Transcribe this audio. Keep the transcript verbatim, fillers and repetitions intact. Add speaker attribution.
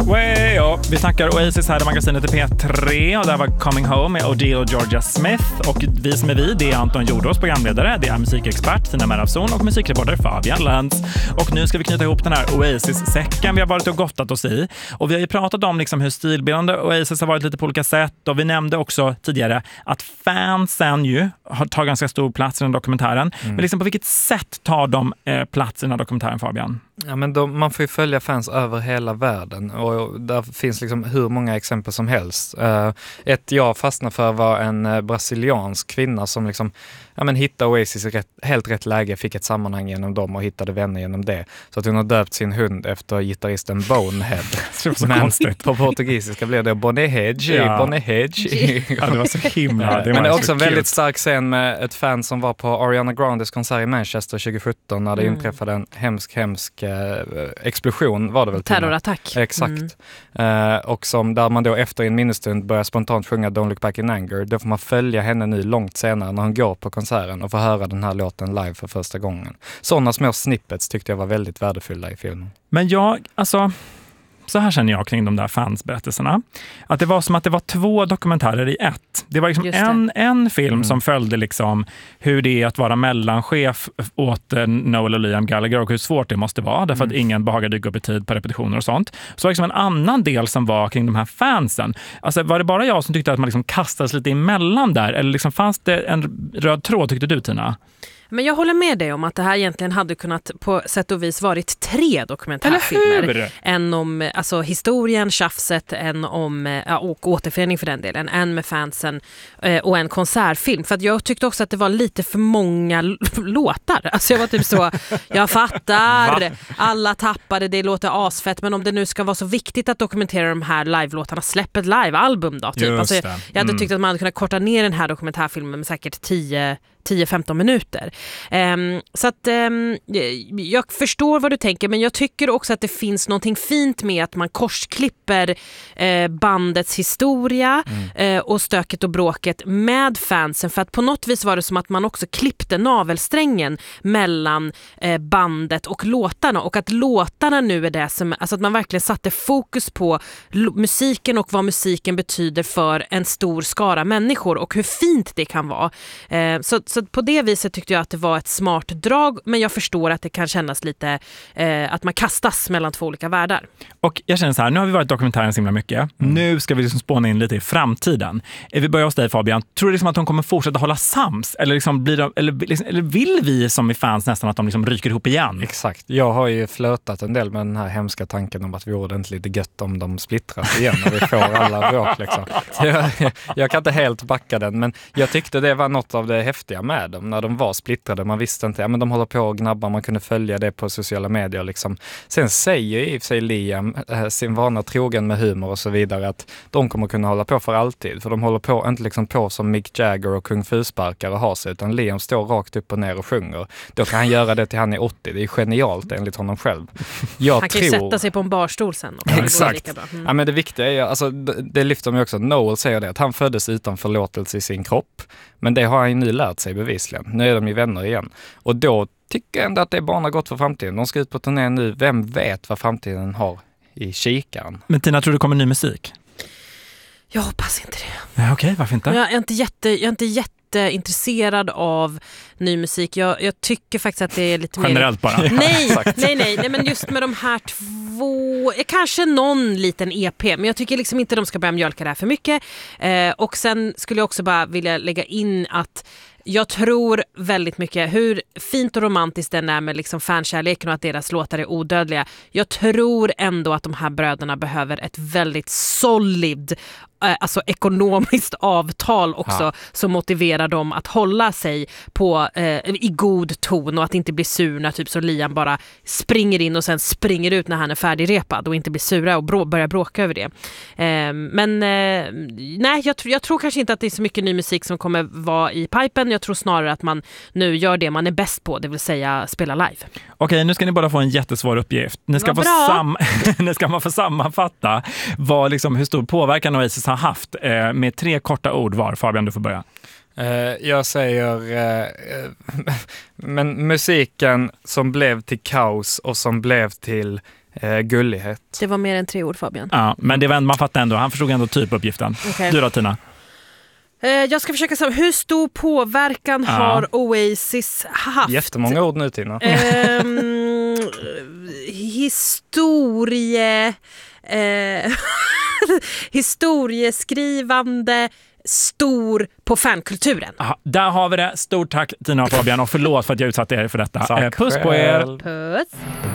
Speaker 1: Way, ja. Vi snackar Oasis här i magasinet i P tre och där var Coming Home med Odile och Georgia Smith. Och vi som är vi, det är Anton Jordås, programledare, det är musikexpert Tina Merafson och musikreporter Fabian Lantz. Och nu ska vi knyta ihop den här Oasis-säcken vi har varit och gottat oss i. Och vi har ju pratat om liksom hur stilbildande Oasis har varit lite på olika sätt. Och vi nämnde också tidigare att fansen ju tar ganska stor plats i den dokumentären. Mm. Men liksom på vilket sätt tar de eh, plats i den här dokumentären, Fabian?
Speaker 2: Ja, men då, man får ju följa fans över hela världen och där finns liksom hur många exempel som helst. Uh, ett jag fastnade för var en uh, brasiliansk kvinna som liksom, ja, men hittade Oasis i rätt, helt rätt läge, fick ett sammanhang genom dem och hittade vänner genom det. Så att hon har döpt sin hund efter gitarristen Bonehead. Men på portugisiska blir det Bonehead, ja. Bonehead.
Speaker 1: Ja, det var så himla. Det
Speaker 2: men det är också en väldigt stark scen med ett fan som var på Ariana Grandes konsert i Manchester tjugo sjutton när det mm. inträffade en hemsk, hemsk explosion var det väl.
Speaker 3: Terrorattack.
Speaker 2: Exakt. Mm. Uh, och som där man då efter en minnesstund börjar spontant sjunga Don't Look Back in Anger. Då får man följa henne nu långt senare när hon går på konserten och får höra den här låten live för första gången. Sådana små snippets tyckte jag var väldigt värdefulla i filmen.
Speaker 1: Men jag, alltså... Så här känner jag kring de där fansberättelserna. Att det var som att det var två dokumentärer i ett. Det var liksom det. En, en film mm. som följde liksom hur det är att vara mellanchef åt Noel och Liam Gallagher och hur svårt det måste vara. Därför mm. att ingen behagar dyka upp i tid på repetitioner och sånt. Så var det liksom en annan del som var kring de här fansen. Alltså var det bara jag som tyckte att man liksom kastades lite emellan där? Eller liksom fanns det en röd tråd, tyckte du, Tina?
Speaker 3: Men jag håller med dig om att det här egentligen hade kunnat på sätt och vis varit tre dokumentärfilmer. En om alltså, historien, tjafset, en om ja, och återförening för den delen. En med fansen eh, och en konsertfilm. För att jag tyckte också att det var lite för många l- låtar. Alltså jag var typ så, jag fattar, Va? alla tappade, det låter asfett. Men om det nu ska vara så viktigt att dokumentera de här live-låtarna, släpp ett live-album då. Typ. Alltså, jag, jag hade tyckt att man hade kunnat korta ner den här dokumentärfilmen med säkert tio till femton minuter. Um, så att um, jag förstår vad du tänker, men jag tycker också att det finns någonting fint med att man korsklipper uh, bandets historia mm. uh, och stöket och bråket med fansen, för att på något vis var det som att man också klippte navelsträngen mellan uh, bandet och låtarna, och att låtarna nu är det som, alltså att man verkligen satte fokus på lo- musiken och vad musiken betyder för en stor skara människor och hur fint det kan vara. Uh, så Så på det viset tyckte jag att det var ett smart drag, men jag förstår att det kan kännas lite eh, att man kastas mellan två olika världar.
Speaker 1: Och jag känner så här, nu har vi varit i dokumentären så himla mycket. Mm. Nu ska vi liksom spåna in lite i framtiden. Vi börjar hos dig, Fabian. Tror du liksom att de kommer fortsätta hålla sams? Eller, liksom blir de, eller, liksom, eller vill vi som är fans nästan att de liksom ryker ihop igen?
Speaker 2: Exakt. Jag har ju flötat en del med den här hemska tanken om att vi vore inte lite gött om de splittras igen när vi får alla bråk. Liksom. Jag, jag, jag kan inte helt backa den, men jag tyckte det var något av det häftiga med dem när de var splittrade. Man visste inte, ja men de håller på och gnabbar, man kunde följa det på sociala medier liksom. Sen säger i och för sig Liam äh, sin vana trogen med humor och så vidare att de kommer kunna hålla på för alltid, för de håller på, inte liksom på som Mick Jagger och Kung Fu-sparkar och har sig, utan Liam står rakt upp och ner och sjunger. Då kan han göra det till han är åttio. Det är genialt enligt honom själv. Jag
Speaker 3: han kan
Speaker 2: tror...
Speaker 3: ju sätta sig på en barstol sen. Och
Speaker 2: Exakt.
Speaker 3: Mm.
Speaker 2: Ja, men det viktiga är, alltså, det, det lyfter mig också. Noel säger det, att han föddes utan förlåtelse i sin kropp. Men det har han ju nu lärt sig bevisligen. Nu är de ju vänner igen. Och då tycker jag ändå att det är bara gott för framtiden. De ska ut på turné nu. Vem vet vad framtiden har i kikaren?
Speaker 1: Men Tina, tror du kommer ny musik?
Speaker 3: Jag hoppas inte det.
Speaker 1: Ja, okej, varför inte?
Speaker 3: Jag är inte jätte, jag är inte jätteintresserad av ny musik. Jag, jag tycker faktiskt att det är lite
Speaker 1: generellt
Speaker 3: mer...
Speaker 1: bara.
Speaker 3: Nej, nej, nej, nej, men just med de här två... Kanske någon liten E P, men jag tycker liksom inte de ska börja mjölka det här för mycket. Eh, och sen skulle jag också bara vilja lägga in att jag tror väldigt mycket, hur fint och romantiskt den är med liksom fankärleken och att deras låtar är odödliga. Jag tror ändå att de här bröderna behöver ett väldigt solid, alltså ekonomiskt avtal också, ja, som motiverar dem att hålla sig på eh, i god ton och att inte bli surna, typ så Liam bara springer in och sen springer ut när han är färdigrepad och inte blir sura och brå- börjar bråka över det. Eh, men eh, nej, jag, tr- jag tror kanske inte att det är så mycket ny musik som kommer vara i pipen. Jag tror snarare att man nu gör det man är bäst på, det vill säga spela live.
Speaker 1: Okej, nu ska ni båda få en jättesvår uppgift. Ni ska, få, sam- ni ska man få sammanfatta vad, liksom, hur stor påverkan Oasis har haft eh, med tre korta ord var. Fabian, du får börja.
Speaker 2: Uh, jag säger uh, men musiken som blev till kaos och som blev till eh, gullighet.
Speaker 3: Det var mer än tre ord, Fabian.
Speaker 1: Ja, men det var, man fattar ändå. Han förstod ändå typ uppgiften.
Speaker 3: Okay.
Speaker 1: Du då, Tina?
Speaker 3: Eh, jag ska försöka säga, hur stor påverkan ja. har Oasis haft?
Speaker 2: Jättemånga ord nu, Tina.
Speaker 3: Eh, historie... Eh, historieskrivande... stor på fankulturen.
Speaker 1: Aha, där har vi det. Stort tack Tina och Fabian och förlåt för att jag utsatte er för detta.
Speaker 2: Tack
Speaker 1: eh, puss på er.
Speaker 3: Puss.